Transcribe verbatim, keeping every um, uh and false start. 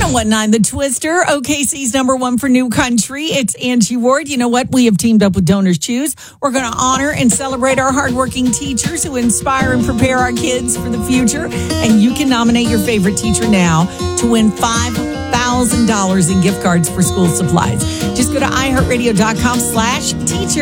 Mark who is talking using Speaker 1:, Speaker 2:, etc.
Speaker 1: one oh nine The Twister, O K C's number one for new country. It's Angie Ward. You know what? We have teamed up with Donors Choose. We're going to honor and celebrate our hardworking teachers who inspire and prepare our kids for the future. And you can nominate your favorite teacher now to win five thousand dollars in gift cards for school supplies. Just go to iHeartRadio.com slash teacher.